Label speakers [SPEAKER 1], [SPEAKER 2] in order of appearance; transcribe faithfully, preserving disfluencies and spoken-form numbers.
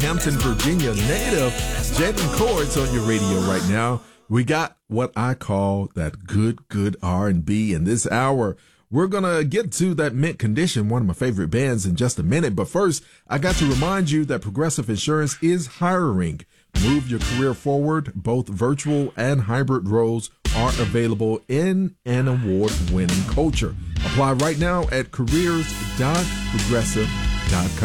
[SPEAKER 1] Hampton, Virginia native, Jalen Cords on your radio right now. We got what I call that good, good R and B in this hour. We're going to get to that Mint Condition, one of my favorite bands, in just a minute. But first, I got to remind you that Progressive Insurance is hiring. Move your career forward. Both virtual and hybrid roles are available in an award-winning culture. Apply right now at careers dot progressive dot com.